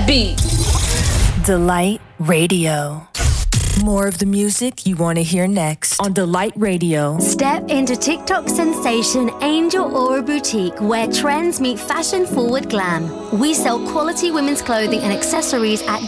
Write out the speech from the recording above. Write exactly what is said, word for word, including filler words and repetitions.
beat. Delight Radio. More of the music you want to hear next on Delight Radio. Step into TikTok sensation Angel Aura Boutique, where trends meet fashion-forward glam. We sell quality women's clothing and accessories at